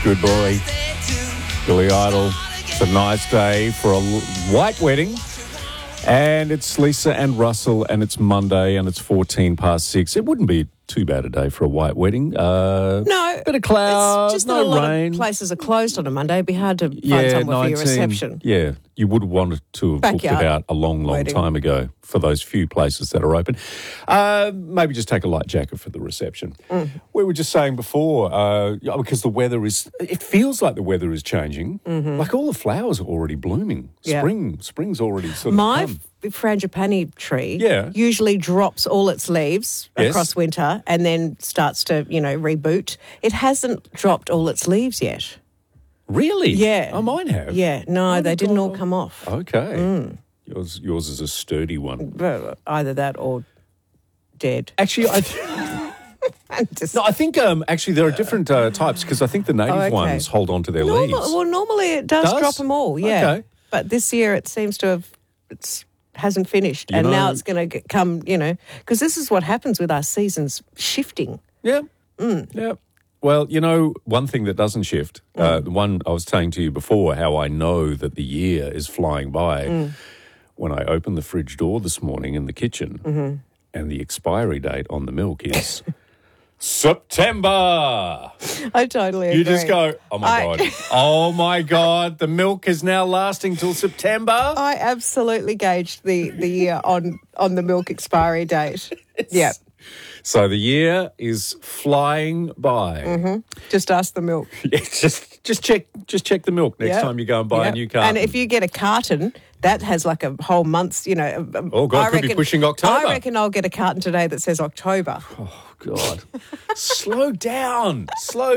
Good boy. Billy Idol. It's a nice day for a white wedding. And it's Lisa and Russell, and it's Monday, and it's 6:14. It wouldn't be too bad a day for a white wedding. No. Bit of clouds, It's just no that a lot rain. of places are closed on a Monday. It'd be hard to find somewhere for your reception. Yeah, you would have wanted to have booked it Backyard out a long wedding. time ago for those few places that are open. Maybe just take a light jacket for the reception. We were just saying before, because the weather it feels like the weather is changing. Like all the flowers are already blooming. Yeah. Spring's already sort of My come. frangipani tree Yeah. usually drops all its leaves Yes. across winter and then starts to, reboot. It hasn't dropped all its leaves yet. Really? Yeah. Oh, mine have. Yeah, no, they didn't all come off. Okay. Yours is a sturdy one. Either that or dead. Actually, I think actually there are different types, because I think the native okay. ones hold on to their leaves. Well, normally it does drop them all, yeah. Okay. But this year it seems to have hasn't finished, and now it's going to come. Because this is what happens with our seasons shifting. Yeah. Yeah. Well, one thing that doesn't shift, the one I was saying to you before, how I know that the year is flying by, when I opened the fridge door this morning in the kitchen, and the expiry date on the milk is September. I totally agree. You just go, oh my God. Oh my God, the milk is now lasting till September. I absolutely gauged the year on the milk expiry date. Yeah. So the year is flying by. Just ask the milk. Yeah, just check the milk next time you go and buy a new carton. And if you get a carton, that has like a whole month's, Oh, God, could be pushing October. I reckon I'll get a carton today that says October. Oh, God. Slow down.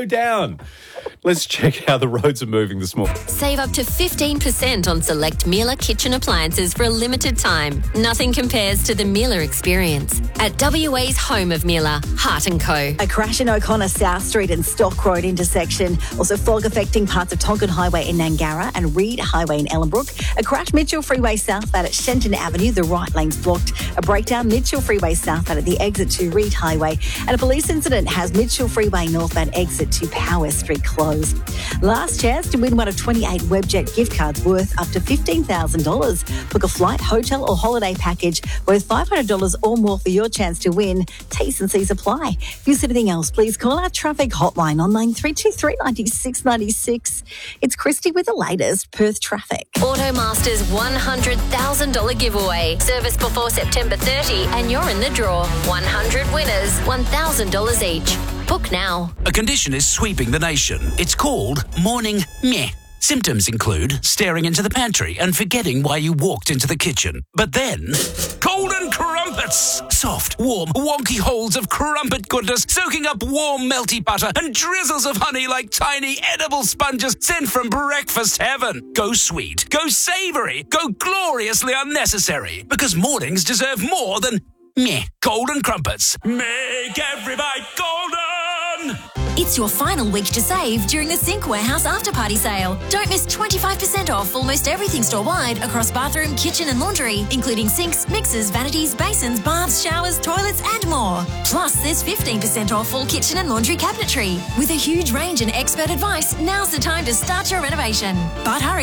Let's check how the roads are moving this morning. Save up to 15% on select Miele kitchen appliances for a limited time. Nothing compares to the Miele experience. At WA's home of Miele, Hart & Co. A crash in O'Connor South Street and Stock Road intersection. Also fog affecting parts of Tonkin Highway in Nangara and Reed Highway in Ellenbrook. A crash Mitchell Freeway southbound at Shenton Avenue. The right lane's blocked. A breakdown Mitchell Freeway southbound at the exit to Reed Highway. And a police incident has Mitchell Freeway northbound exit to Power Street closed. Last chance to win one of 28 Webjet gift cards worth up to $15,000. Book a flight, hotel or holiday package worth $500 or more for your chance to win. T's and C's apply. If you see anything else, please call our traffic hotline on 9323 96 96. It's Christy with the latest Perth traffic. Automasters $100,000 giveaway. Service before September 30 and you're in the draw. 100 winners, $1,000 each. Book now. A condition is sweeping the nation. It's called morning meh. Symptoms include staring into the pantry and forgetting why you walked into the kitchen. But then, golden crumpets! Soft, warm, wonky holes of crumpet goodness soaking up warm, melty butter and drizzles of honey like tiny edible sponges sent from breakfast heaven. Go sweet, go savoury, go gloriously unnecessary. Because mornings deserve more than meh. Golden crumpets. Make every bite golden! It's your final week to save during the Sink Warehouse After Party Sale. Don't miss 25% off almost everything store-wide across bathroom, kitchen and laundry, including sinks, mixers, vanities, basins, baths, showers, toilets and more. Plus, there's 15% off all kitchen and laundry cabinetry. With a huge range and expert advice, now's the time to start your renovation. But hurry,